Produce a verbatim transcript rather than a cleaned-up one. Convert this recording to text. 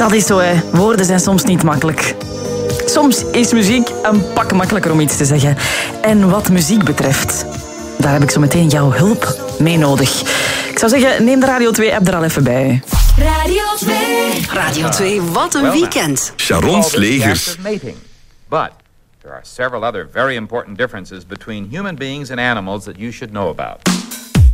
Dat is zo, hè. Woorden zijn soms niet makkelijk. Soms is muziek een pak makkelijker om iets te zeggen. En wat muziek betreft, daar heb ik zo meteen jouw hulp mee nodig. Ik zou zeggen, neem de Radio twee-app er al even bij. Radio twee. Radio twee, wat een weekend. Sharon Slegers. But there are several other very important differences between human beings and animals that you should know about.